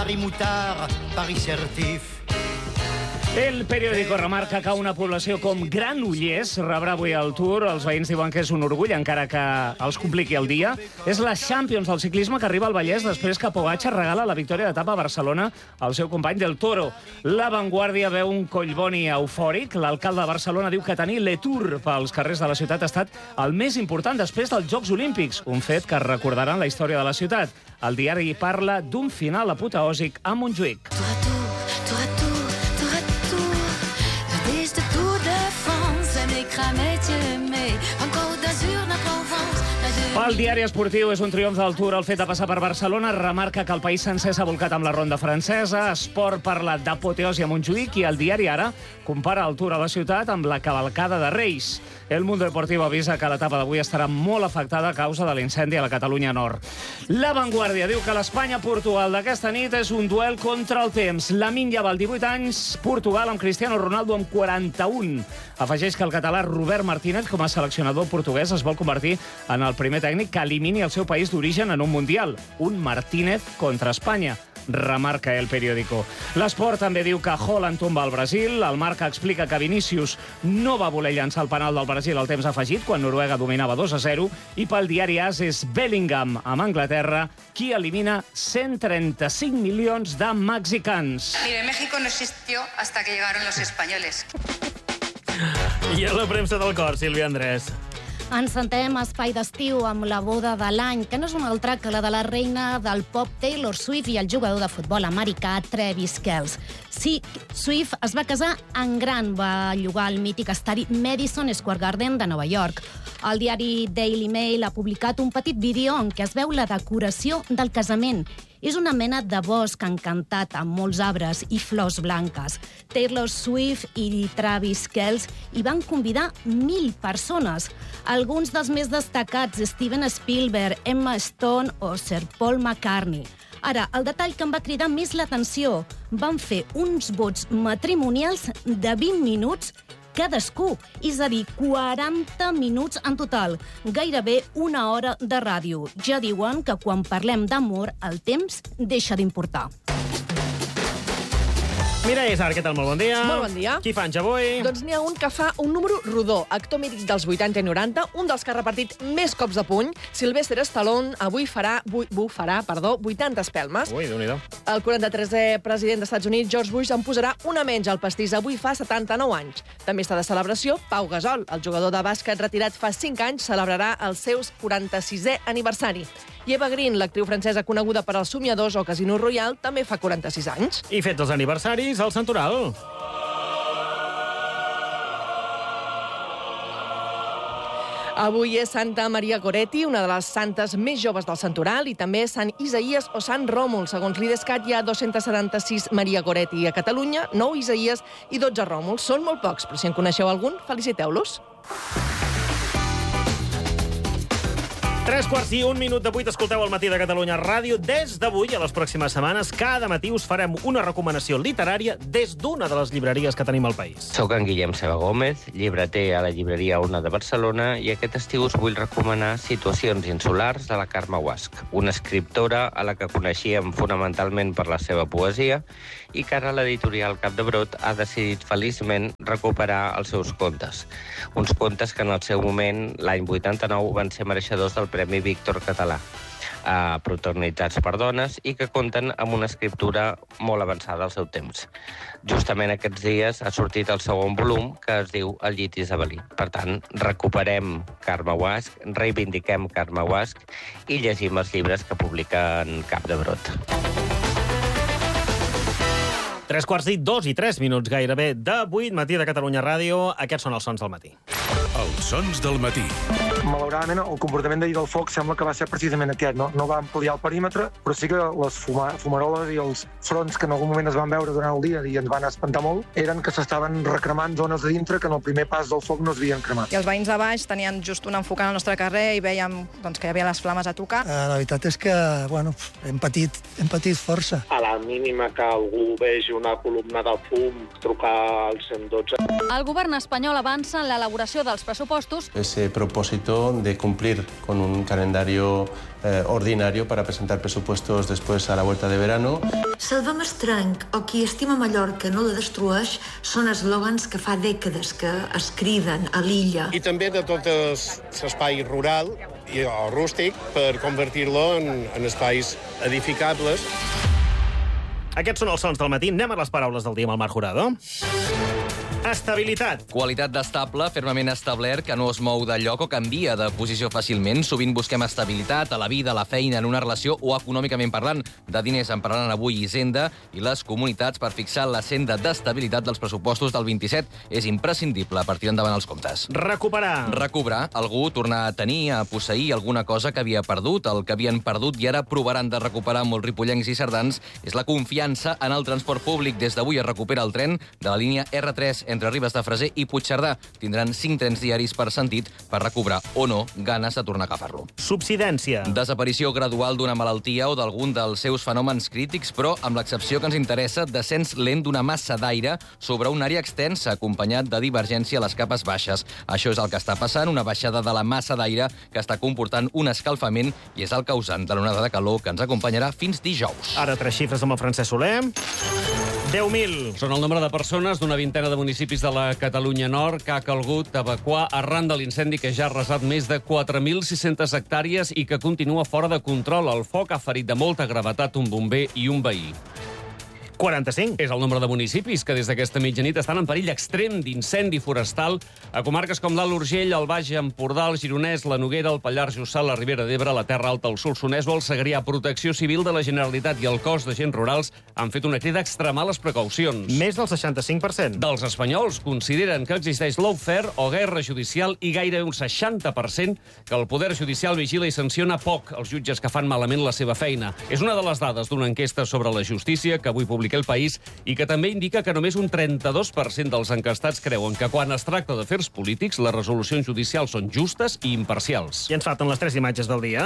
Paris Moutard, Paris Certif. El periòdico remarca que una població com Granollers rebrà avui el Tour. Els veïns diuen que és un orgull, encara que els compliqui el dia. És la Champions del ciclisme que arriba al Vallès després que Pogačar regala la victòria d'etapa a Barcelona al seu company del Toro. La Vanguardia veu un Collboni eufòric. L'alcalde de Barcelona diu que tenir l'Etour pels carrers de la ciutat ha estat el més important després dels Jocs Olímpics, un fet que recordaran la història de la ciutat. El diari parla d'un final apoteòsic a Montjuïc. Pel diari esportiu és un triomf del Tour el fet de passar per Barcelona. Remarca que el país sencer s'ha volcat amb la ronda francesa. Esport parla d'apoteosi a Montjuïc i el diari Ara compara el Tour a la ciutat amb la cavalcada de Reis. El Mundo Deportivo avisa que l'etapa d'avui estarà molt afectada a causa de l'incendi a la Catalunya Nord. La Vanguardia diu que l'Espanya-Portugal d'aquesta nit és un duel contra el temps. Lamine Yamal, 18 anys, Portugal amb Cristiano Ronaldo amb 41. Afegeix que el català Robert Martínez, com a seleccionador portuguès, es vol convertir en el primer tècnic que elimini el seu país d'origen en un Mundial. Un Martínez contra Espanya, remarca el periòdico. L'Esport també diu que Haaland tomba al Brasil. El Marca explica que Vinícius no va voler llançar el penal del Brasil al temps afegit quan Noruega dominava 2-0. I pel diari AS és Bellingham amb Anglaterra qui elimina 135 milions de mexicans. Mire, México no existió hasta que llegaron los españoles. I a la premsa del cor, Sílvia Andrés. Ens sentem a Espai d'Estiu amb la boda de l'any, que no és una altra que la de la reina del pop Taylor Swift i el jugador de futbol americà Travis Kelce. Sí, Swift es va casar en gran, va llogar el mític estadi Madison Square Garden de Nova York. El diari Daily Mail ha publicat un petit vídeo en què es veu la decoració del casament. És una mena de bosc encantat amb molts arbres i flors blanques. Taylor Swift i Travis Kelce hi van convidar 1.000 persones. Alguns dels més destacats, Steven Spielberg, Emma Stone o Sir Paul McCartney. Ara, el detall que em va cridar més l'atenció, van fer uns vots matrimonials de 20 minuts cadascú, és a dir, 40 minuts en total, gairebé una hora de ràdio. Ja diuen que quan parlem d'amor, el temps deixa d'importar. Mireia Isart, què tal? Molt bon dia. Molt bon dia. Qui fa anys avui? Doncs n'hi ha un que fa un número rodó, actor mític dels 80 i 90, un dels que ha repartit més cops de puny. Sylvester Stallone avui bufarà 80 espelmes. Ui, Déu-n'hi-do. El 43è president dels Estats Units, George Bush, en posarà una menys al pastís. Avui fa 79 anys. També està de celebració Pau Gasol, el jugador de bàsquet retirat fa 5 anys, celebrarà els seus 46è aniversari. I Eva Green, l'actriu francesa coneguda per als Somiadors o Casino Royale, també fa 46 anys. I fets els aniversaris, al Santoral. Avui és Santa Maria Goretti, una de les santes més joves del Santoral, i també Sant Isaïes o Sant Ròmul. Segons l'IDESCAT, hi ha 276 Maria Goretti a Catalunya, 9 Isaïes i 12 Ròmuls. Són molt pocs, però si en coneixeu algun, feliciteu-los. 3:01 escolteu al Matí de Catalunya Ràdio. Des d'avui, a les pròximes setmanes, cada matí us farem una recomanació literària des d'una de les llibreries que tenim al país. Soc en Guillem Seba Gómez, llibreter a la llibreria Ona de Barcelona, i aquest estiu us vull recomanar Situacions insulars de la Carme Guasch, una escriptora a la que coneixíem fonamentalment per la seva poesia i que ara l'editorial Capdebrot ha decidit feliçment recuperar els seus contes. Uns contes que en el seu moment, l'any 89, van ser mereixedors del Premi Víctor Català, protagonitzats per dones i que compten amb una escriptura molt avançada al seu temps. Justament aquests dies ha sortit el segon volum, que es diu El llit isabelí. Per tant, recuperem Carme Guasch, reivindiquem Carme Guasch i llegim els llibres que publiquen Capdebrot. 3:02 gairebé de 8, Matí de Catalunya Ràdio. Aquests són els sons del matí. Els sons del matí. Malauradament, el comportament d'ahir del foc sembla que va ser precisament aquest. No va ampliar el perímetre, però sí que les fumaroles i els fronts que en algun moment es van veure durant el dia i ens van espantar molt, eren que s'estaven recremant zones de dintre que en el primer pas del foc no es havien cremat. I els veïns de baix tenien just un enfocant al nostre carrer i vèiem que hi havia les flames a tocar. La veritat és que hem patit força. A la mínima que algú vegi una columna de fum, trucar al 112. El govern espanyol avança en l'elaboració dels pressupostos. Ese propósito de cumplir con un calendario ordinario para presentar presupuestos después a la vuelta de verano. Salvem Estrenc o qui estima Mallorca no la destrueix són eslògans que fa dècades que es criden a l'illa. I també de tot l'espai rural o rústic per convertir-lo en espais edificables. Aquests són els sons del matí. Anem a les paraules del dia amb el Marc Jurado. Estabilitat. Qualitat d'estable, fermament establert, que no es mou de lloc o canvia de posició fàcilment. Sovint busquem estabilitat a la vida, a la feina, en una relació o econòmicament parlant. De diners en parlaran avui Hisenda i les comunitats per fixar la senda d'estabilitat dels pressupostos del 27. És imprescindible per tirar endavant els comptes. Recuperar. Recobrar. Algú tornar a tenir, a posseir alguna cosa que havia perdut, el que havien perdut i ara provaran de recuperar molts ripollencs i cerdans és la confiança en el transport públic. Des d'avui es recupera el tren de la línia R3 entre Ribes de Freser i Puigcerdà. Tindran 5 trens diaris per sentit per recobrar o no ganes de tornar a agafar-lo. Subsidència. Desaparició gradual d'una malaltia o d'algun dels seus fenòmens crítics, però amb l'excepció que ens interessa, descens lent d'una massa d'aire sobre una àrea extensa, acompanyat de divergència a les capes baixes. Això és el que està passant, una baixada de la massa d'aire que està comportant un escalfament i és el causant de l'onada de calor que ens acompanyarà fins dijous. Ara 3 xifres amb el Francesc Soler. 10.000. Són el nombre de persones d'una vintena de municipis de la Catalunya Nord que ha calgut evacuar arran de l'incendi que ja ha arrasat més de 4.600 hectàrees i que continua fora de control. El foc ha ferit de molta gravetat un bomber i un veí. 45. És el nombre de municipis que des d'aquesta mitjanit estan en perill extrem d'incendi forestal a comarques com l'Alt Urgell, el Baix Empordà, el Gironès, la Noguera, el Pallars Jussà, la Ribera d'Ebre, la Terra Alta, el Solsonès o el Segrià. Protecció Civil de la Generalitat i el Cos d'Agents Rurals han fet una crida a extremar les precaucions. Més del 65%. Dels espanyols consideren que existeix lawfare o guerra judicial i gairebé un 60% que el Poder Judicial vigila i sanciona poc els jutges que fan malament la seva feina. És una de les dades d'una enquesta sobre la justícia que avui publica El País i que també indica que només un 32% dels enquestats creuen que quan es tracta d'afers polítics les resolucions judicials són justes i imparcials. I ens falten les 3 imatges del dia.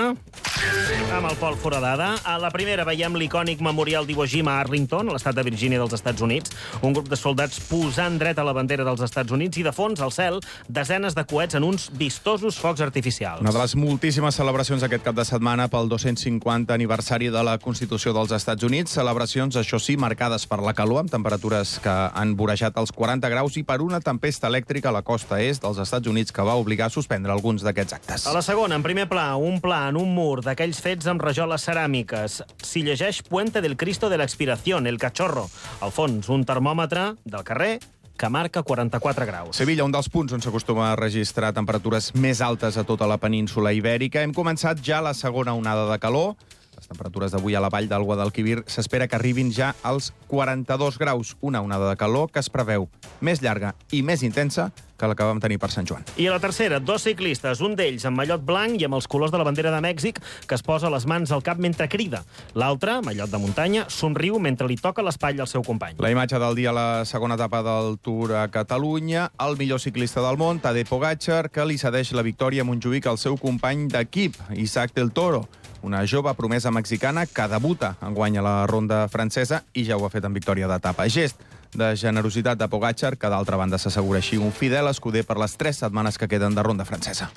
Amb el Pol Foradada. A la primera veiem l'icònic memorial d'Iwo Jima a Arlington, a l'estat de Virgínia dels Estats Units. Un grup de soldats posant dret a la bandera dels Estats Units i de fons al cel desenes de coets en uns vistosos focs artificials. Una de les moltíssimes celebracions aquest cap de setmana pel 250 aniversari de la Constitució dels Estats Units. Celebracions, això sí, marcades per la calor, amb temperatures que han vorejat els 40 graus i per una tempesta elèctrica a la costa est dels Estats Units que va obligar a suspendre alguns d'aquests actes. A la segona, en primer pla en un mur d'aquells fets amb rajoles ceràmiques. S'hi llegeix Puente del Cristo de la Expiración, el Cachorro. Al fons, un termòmetre del carrer que marca 44 graus. Sevilla, un dels punts on s'acostuma a registrar temperatures més altes a tota la península ibèrica. Hem començat ja la segona onada de calor. Les temperatures d'avui a la vall del Guadalquivir s'espera que arribin ja als 42 graus. Una onada de calor que es preveu més llarga i més intensa que la que vam tenir per Sant Joan. I a la tercera, 2 ciclistes, un d'ells amb mallot blanc i amb els colors de la bandera de Mèxic, que es posa les mans al cap mentre crida. L'altre, mallot de muntanya, somriu mentre li toca l'espatlla al seu company. La imatge del dia a la segona etapa del Tour a Catalunya, el millor ciclista del món, Tadej Pogačar, que li cedeix la victòria a Montjuïc al seu company d'equip, Isaac del Toro, una jove promesa mexicana que debuta enguany a la ronda francesa i ja ho ha fet en victòria d'etapa. Gest de generositat de Pogačar, que d'altra banda s'assegura així un fidel escuder per les 3 setmanes que queden de ronda francesa.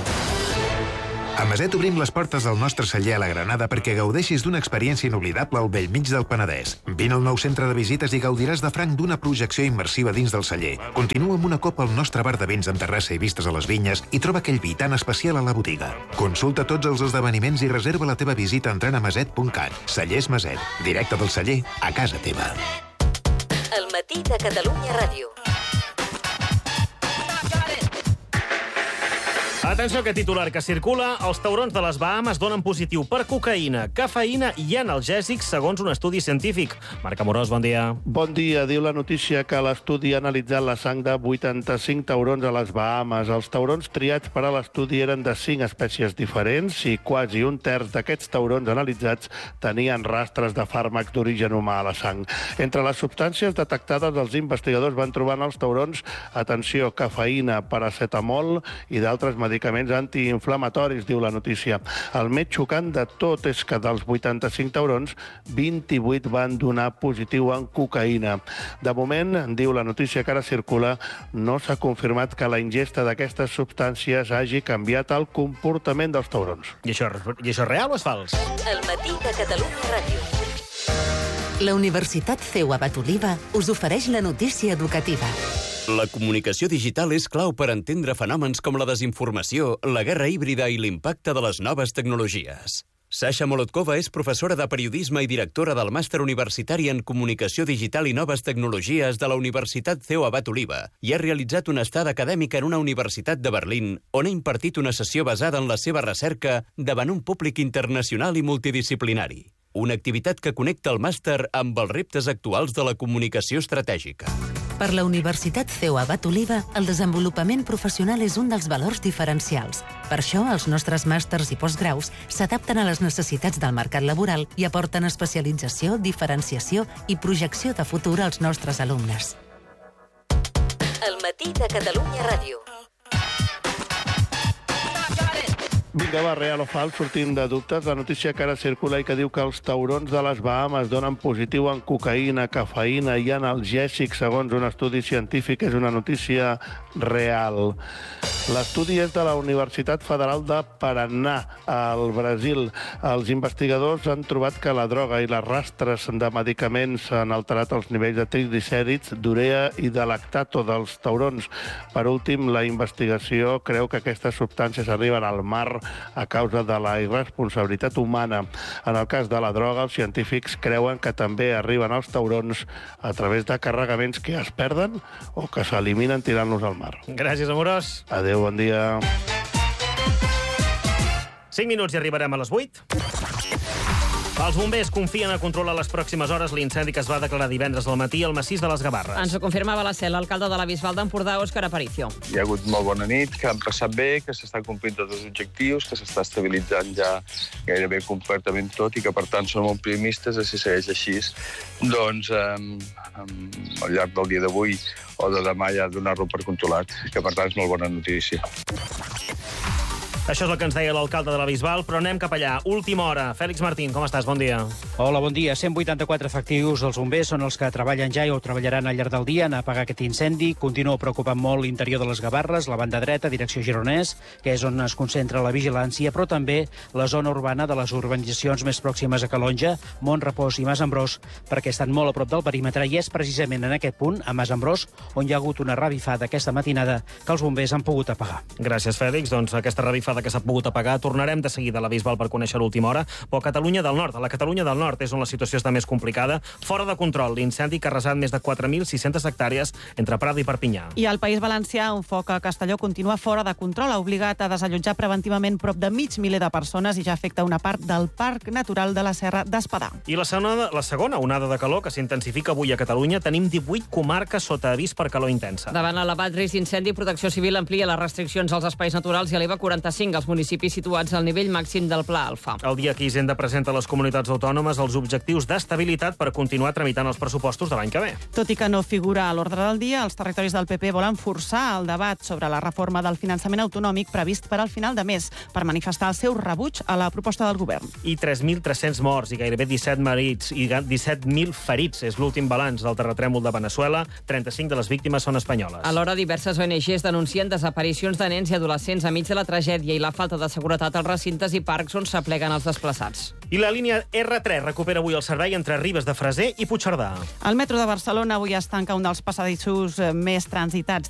A Maset obrim les portes del nostre celler a la Granada perquè gaudeixis d'una experiència inoblidable al bell mig del Penedès. Vine al nou centre de visites i gaudiràs de franc d'una projecció immersiva dins del celler. Continua amb una copa al nostre bar de vins amb terrassa i vistes a les vinyes i troba aquell vi tan especial a la botiga. Consulta tots els esdeveniments i reserva la teva visita entrant a maset.cat. Cellers Maset, directe del celler a casa teva. El matí de Catalunya Ràdio. Atenció, que titular que circula. Els taurons de les Bahames donen positiu per cocaïna, cafeïna i analgèsics, segons un estudi científic. Marc Amorós, bon dia. Bon dia. Diu la notícia que l'estudi ha analitzat la sang de 85 taurons a les Bahames. Els taurons triats per a l'estudi eren de 5 espècies diferents i quasi un terç d'aquests taurons analitzats tenien rastres de fàrmacs d'origen humà a la sang. Entre les substàncies detectades, els investigadors van trobar en els taurons, atenció, cafeïna, paracetamol i d'altres medicaments medicaments antiinflamatoris, diu la notícia. El més xocant de tot és que dels 85 taurons, 28 van donar positiu en cocaïna. De moment, diu la notícia que ara circula, no s'ha confirmat que la ingesta d'aquestes substàncies hagi canviat el comportament dels taurons. I això és real o és fals? El matí de Catalunya Ràdio. La Universitat CEU Abat Oliva us ofereix la notícia educativa. La comunicació digital és clau per entendre fenòmens com la desinformació, la guerra híbrida i l'impacte de les noves tecnologies. Sasha Molotkova és professora de periodisme i directora del Màster Universitari en Comunicació Digital i Noves Tecnologies de la Universitat CEU Abat Oliva i ha realitzat una estada acadèmica en una universitat de Berlín on ha impartit una sessió basada en la seva recerca davant un públic internacional i multidisciplinari. Una activitat que connecta el màster amb els reptes actuals de la comunicació estratègica. Per la Universitat CEU Abat Oliva, el desenvolupament professional és un dels valors diferencials. Per això, els nostres màsters i postgraus s'adapten a les necessitats del mercat laboral i aporten especialització, diferenciació i projecció de futur als nostres alumnes. El matí de Catalunya Ràdio. Vinga, va, real o fals, sortim de dubtes. La notícia que ara circula i que diu que els taurons de les Bahamas donen positiu en cocaïna, cafeïna i analgèsics, segons un estudi científic, és una notícia real. L'estudi és de la Universitat Federal de Paraná, al Brasil. Els investigadors han trobat que la droga i les rastres de medicaments han alterat els nivells de triglicèrids, d'urea i de lactato dels taurons. Per últim, la investigació creu que aquestes substàncies arriben al mar a causa de la irresponsabilitat humana. En el cas de la droga, els científics creuen que també arriben als taurons a través de carregaments que es perden o que s'eliminen tirant-los al mar. Gràcies, Amorós. Adéu, bon dia. 5 minuts i arribarem a les 8. Els bombers confien a controlar les pròximes hores l'incendi que es va declarar divendres al matí al massís de les Gavarres. Ens ho confirmava la CEL, l'alcalde de la Bisbal d'Empordà, Òscar Aparicio. Hi ha hagut molt bona nit, que han passat bé, que s'estan complint tots els objectius, que s'està estabilitzant ja gairebé completament tot i que, per tant, som optimistes, si segueix així, doncs, al llarg del dia d'avui o de demà ja donar-lo per controlat, que, per tant, és molt bona notícia. Això és el que ens deia l'alcalde de la Bisbal, però anem cap allà. Última hora. Fèlix Martín, com estàs? Bon dia. Hola, bon dia. 184 efectius dels bombers són els que treballen ja o treballaran al llarg del dia en apagar aquest incendi. Continua preocupant molt l'interior de les Gavarres, la banda dreta, direcció Gironès, que és on es concentra la vigilància, però també la zona urbana de les urbanitzacions més pròximes a Calonja, Montrepòs i Masambrós, perquè estan molt a prop del perímetre i és precisament en aquest punt, a Masambrós, on hi ha hagut una revifada aquesta matinada que els bombers han pogut apagar. Gràcies, Fèlix. Doncs aquesta revifada que s'ha pogut apagar. Tornarem de seguida a la Bisbal per conèixer l'última hora, però Catalunya del Nord. A la Catalunya del Nord és on la situació està més complicada. Fora de control, l'incendi que ha arrasat més de 4.600 hectàrees entre Prada i Perpinyà. I al País Valencià, un foc a Castelló continua fora de control. Ha obligat a desallotjar preventivament prop de 500.000 de persones i ja afecta una part del Parc Natural de la Serra d'Espadà. I la segona onada de calor que s'intensifica avui a Catalunya. Tenim 18 comarques sota avís per calor intensa. Davant l'elevat risc d'incendi, Protecció Civil amplia les restriccions als espais naturals i eleva 45 als municipis situats al nivell màxim del Pla Alfa. El dia que Hisenda presenta a les comunitats autònomes els objectius d'estabilitat per continuar tramitant els pressupostos de l'any que ve. Tot i que no figura a l'ordre del dia, els territoris del PP volen forçar el debat sobre la reforma del finançament autonòmic previst per al final de mes per manifestar el seu rebuig a la proposta del govern. I 3.300 morts i gairebé 17.000 ferits. És l'últim balanç del terratrèmol de Veneçuela. 35 de les víctimes són espanyoles. Alhora, diverses ONGs denuncien desaparicions de nens i adolescents enmig de la tragèdia i la falta de seguretat als recintes i parcs on s'apleguen els desplaçats. I la línia R3 recupera avui el servei entre Ribes de Freser i Puigcerdà. El metro de Barcelona avui es tanca un dels passadissos més transitats